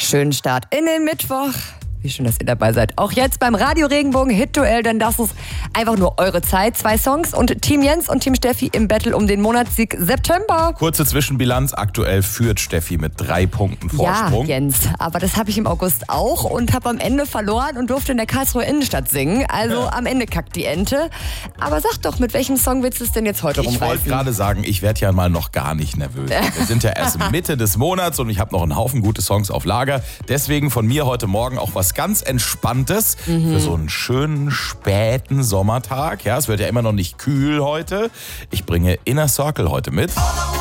Schönen Start in den Mittwoch. Wie schön, dass ihr dabei seid. Auch jetzt beim Radio Regenbogen Hit-Duell, denn das ist einfach nur eure Zeit. 2 Songs und Team Jens und Team Steffi im Battle um den Monatssieg September. Kurze Zwischenbilanz. Aktuell führt Steffi mit 3 Punkten Vorsprung. Ja, Jens, aber das habe ich im August auch und habe am Ende verloren und durfte in der Karlsruher Innenstadt singen. Also am Ende kackt die Ente. Aber sag doch, mit welchem Song willst du es denn jetzt heute rumreißen? Ich wollte gerade sagen, ich werde ja mal noch gar nicht nervös. Wir sind ja erst Mitte des Monats und ich habe noch einen Haufen gute Songs auf Lager. Deswegen von mir heute Morgen auch was ganz Entspanntes für so einen schönen späten Sommertag. Ja, es wird ja immer noch nicht kühl heute. Ich bringe Inner Circle heute mit.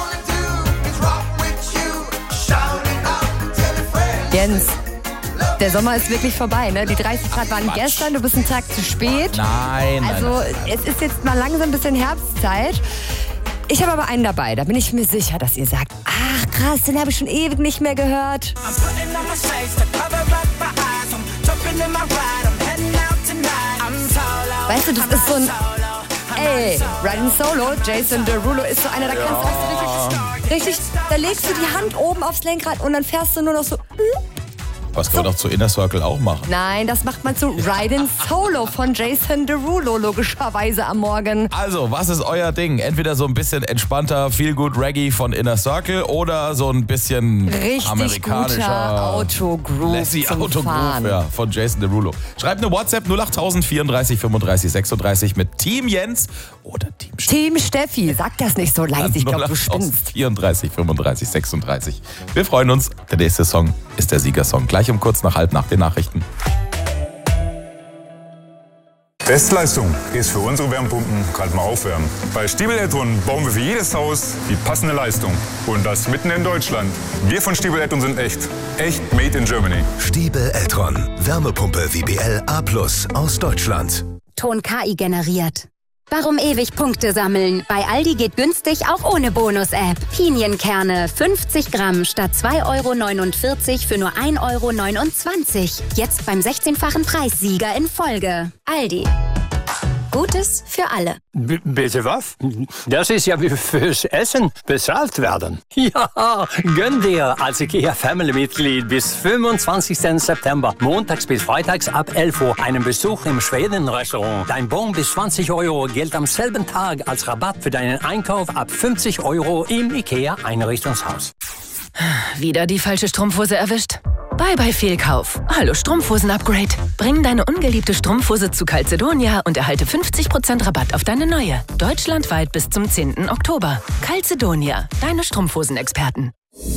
Jens, der Sommer ist wirklich vorbei, ne? Die 30 Grad waren gestern, du bist einen Tag zu spät. Nein. Also es ist jetzt mal langsam ein bisschen Herbstzeit. Ich habe aber einen dabei, da bin ich mir sicher, dass ihr sagt, ach krass, den habe ich schon ewig nicht mehr gehört. Weißt du, das ist so ein... Ey, Riding Solo, Jason Derulo ist so einer, da kannst du richtig, da legst du die Hand oben aufs Lenkrad und dann fährst du nur noch so... Was können wir doch zu Inner Circle auch machen? Nein, das macht man zu Riding Solo von Jason Derulo logischerweise am Morgen. Also, was ist euer Ding? Entweder so ein bisschen entspannter Feel-Good Reggae von Inner Circle oder so ein bisschen richtig amerikanischer guter Autogroove zum Fahren. Ja, von Jason Derulo. Schreibt eine WhatsApp 08000 34 35 36 mit Team Jens oder Team Steffi. Team Steffi, sag das nicht so leise, ich glaube, du spinnst. 34 35 36. Wir freuen uns. Der nächste Song ist der Siegersong. Gleich um kurz nach 7:30 nach den Nachrichten. Bestleistung ist für unsere Wärmepumpen kalt mal aufwärmen. Bei Stiebel Eltron bauen wir für jedes Haus die passende Leistung. Und das mitten in Deutschland. Wir von Stiebel Eltron sind echt. Echt made in Germany. Stiebel Eltron. Wärmepumpe WBL A+ aus Deutschland. Ton KI generiert. Warum ewig Punkte sammeln? Bei Aldi geht günstig auch ohne Bonus-App. Pinienkerne 50 Gramm statt 2,49 € für nur 1,29 €. Jetzt beim 16-fachen Preissieger in Folge. Aldi. Gutes für alle. Bitte was? Das ist ja wie fürs Essen bezahlt werden. Ja, gönn dir als IKEA-Family-Mitglied bis 25. September, montags bis freitags ab 11 Uhr, einen Besuch im Schweden-Restaurant. Dein Bon bis 20 € gilt am selben Tag als Rabatt für deinen Einkauf ab 50 € im IKEA-Einrichtungshaus. Wieder die falsche Strumpfhose erwischt? Bye Fehlkauf. Hallo Strumpfhosen-Upgrade. Bring deine ungeliebte Strumpfhose zu Calzedonia und erhalte 50% Rabatt auf deine neue. Deutschlandweit bis zum 10. Oktober. Calzedonia, deine Strumpfhosen-Experten.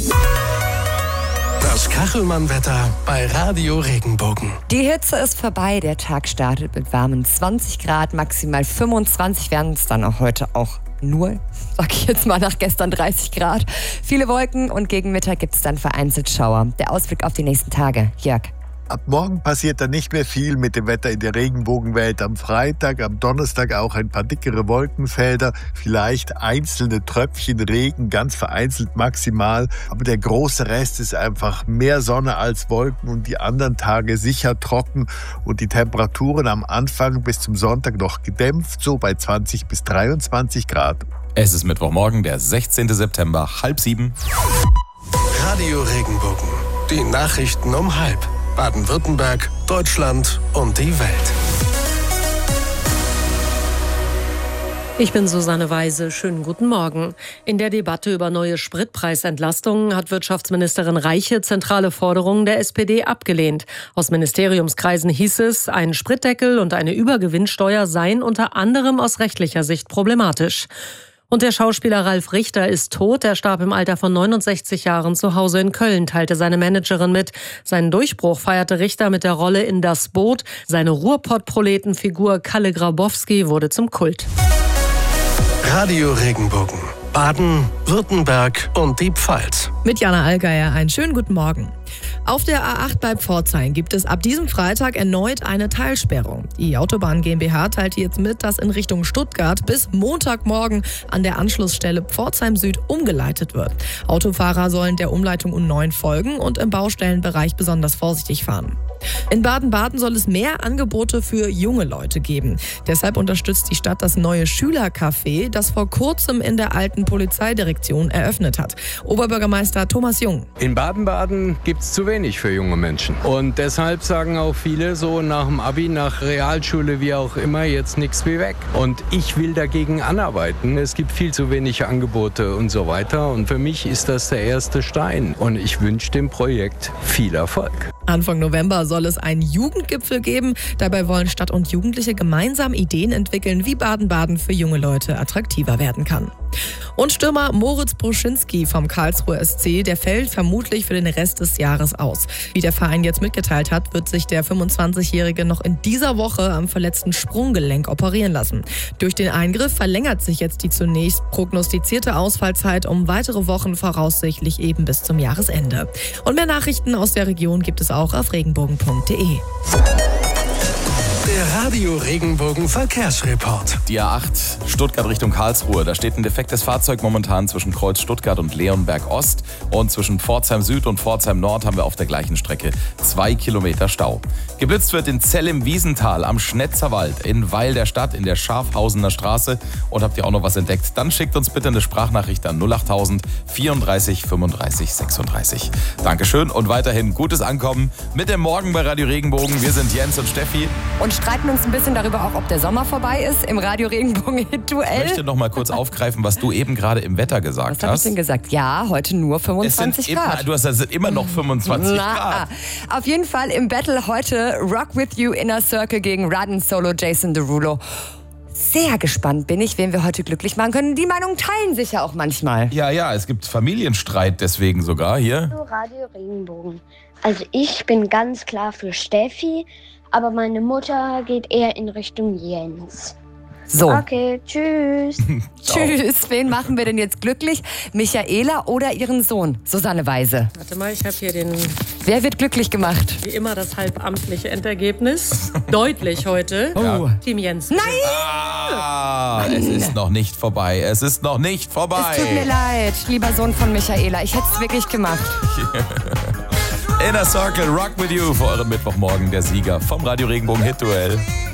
Das Kachelmann-Wetter bei Radio Regenbogen. Die Hitze ist vorbei, der Tag startet mit warmen 20 Grad, maximal 25 werden es dann auch heute auch nur, sag ich jetzt mal, nach gestern 30 Grad. Viele Wolken und gegen Mittag gibt es dann vereinzelt Schauer. Der Ausblick auf die nächsten Tage. Jörg. Ab morgen passiert dann nicht mehr viel mit dem Wetter in der Regenbogenwelt. Am Freitag, am Donnerstag auch ein paar dickere Wolkenfelder, vielleicht einzelne Tröpfchen Regen, ganz vereinzelt maximal. Aber der große Rest ist einfach mehr Sonne als Wolken und die anderen Tage sicher trocken und die Temperaturen am Anfang bis zum Sonntag noch gedämpft, so bei 20 bis 23 Grad. Es ist Mittwochmorgen, der 16. September, 6:30. Radio Regenbogen. Die Nachrichten um 6:30. Baden-Württemberg, Deutschland und die Welt. Ich bin Susanne Weise. Schönen guten Morgen. In der Debatte über neue Spritpreisentlastungen hat Wirtschaftsministerin Reiche zentrale Forderungen der SPD abgelehnt. Aus Ministeriumskreisen hieß es, ein Spritdeckel und eine Übergewinnsteuer seien unter anderem aus rechtlicher Sicht problematisch. Und der Schauspieler Ralf Richter ist tot. Er starb im Alter von 69 Jahren zu Hause in Köln, teilte seine Managerin mit. Seinen Durchbruch feierte Richter mit der Rolle in Das Boot. Seine Ruhrpott-Proletenfigur Kalle Grabowski wurde zum Kult. Radio Regenbogen. Baden, Württemberg und die Pfalz. Mit Jana Allgeier einen schönen guten Morgen. Auf der A8 bei Pforzheim gibt es ab diesem Freitag erneut eine Teilsperrung. Die Autobahn GmbH teilte jetzt mit, dass in Richtung Stuttgart bis Montagmorgen an der Anschlussstelle Pforzheim Süd umgeleitet wird. Autofahrer sollen der Umleitung U9 folgen und im Baustellenbereich besonders vorsichtig fahren. In Baden-Baden soll es mehr Angebote für junge Leute geben. Deshalb unterstützt die Stadt das neue Schülercafé, das vor kurzem in der alten Polizeidirektion eröffnet hat. Oberbürgermeister Thomas Jung. In Baden-Baden gibt es zu wenig für junge Menschen. Und deshalb sagen auch viele so nach dem Abi, nach Realschule, wie auch immer, jetzt nichts wie weg. Und ich will dagegen anarbeiten. Es gibt viel zu wenig Angebote und so weiter. Und für mich ist das der erste Stein. Und ich wünsche dem Projekt viel Erfolg. Anfang November soll es einen Jugendgipfel geben. Dabei wollen Stadt und Jugendliche gemeinsam Ideen entwickeln, wie Baden-Baden für junge Leute attraktiver werden kann. Und Stürmer Moritz Bruschinski vom Karlsruher SC, der fällt vermutlich für den Rest des Jahres aus. Wie der Verein jetzt mitgeteilt hat, wird sich der 25-Jährige noch in dieser Woche am verletzten Sprunggelenk operieren lassen. Durch den Eingriff verlängert sich jetzt die zunächst prognostizierte Ausfallzeit um weitere Wochen, voraussichtlich eben bis zum Jahresende. Und mehr Nachrichten aus der Region gibt es auch auf regenbogen.de. Der Radio Regenbogen Verkehrsreport. Die A8 Stuttgart Richtung Karlsruhe. Da steht ein defektes Fahrzeug momentan zwischen Kreuz Stuttgart und Leonberg Ost. Und zwischen Pforzheim Süd und Pforzheim Nord haben wir auf der gleichen Strecke 2 Kilometer Stau. Geblitzt wird in Zell im Wiesental, am Schnetzerwald, in Weil der Stadt, in der Schafhausener Straße. Und habt ihr auch noch was entdeckt? Dann schickt uns bitte eine Sprachnachricht an 08000 34 35 36. Dankeschön und weiterhin gutes Ankommen mit dem Morgen bei Radio Regenbogen. Wir sind Jens und Steffi. Und streiten uns ein bisschen darüber auch, ob der Sommer vorbei ist im Radio Regenbogen-Duell. Ich möchte noch mal kurz aufgreifen, was du eben gerade im Wetter gesagt hast. Was habe ich denn gesagt? Ja, heute nur 25 Grad. Du hast es sind immer noch 25 Grad. Auf jeden Fall im Battle heute Rock With You Inner Circle gegen Run Solo Jason Derulo. Sehr gespannt bin ich, wen wir heute glücklich machen können. Die Meinungen teilen sich ja auch manchmal. Ja, es gibt Familienstreit deswegen sogar hier. Radio Regenbogen. Also ich bin ganz klar für Steffi, aber meine Mutter geht eher in Richtung Jens. So. Okay, tschüss. Tschüss. Wen machen wir denn jetzt glücklich? Michaela oder ihren Sohn, Susanne Weise? Warte mal, ich habe hier den... Wer wird glücklich gemacht? Wie immer das halbamtliche Endergebnis. Deutlich heute. Oh. Team Jens. Nein! Es ist noch nicht vorbei. Es ist noch nicht vorbei. Es tut mir leid, lieber Sohn von Michaela. Ich hätte es wirklich gemacht. Inner Circle, Rock With You für euren Mittwochmorgen. Der Sieger vom Radio Regenbogen Hit Duell.